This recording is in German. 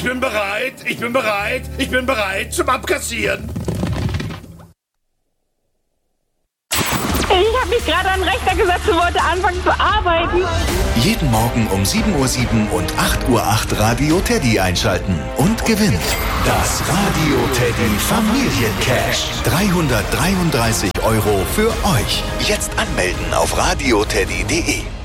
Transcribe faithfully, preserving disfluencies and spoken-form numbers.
bin bereit, ich bin bereit, ich bin bereit zum Abkassieren. Ich habe mich gerade an den Rechner gesetzt und wollte anfangen zu arbeiten. Jeden Morgen um sieben Uhr sieben und acht Uhr acht Radio Teddy einschalten und gewinnt das Radio Teddy Familiencash. dreihundertdreiunddreißig Euro für euch. Jetzt anmelden auf radioteddy punkt de.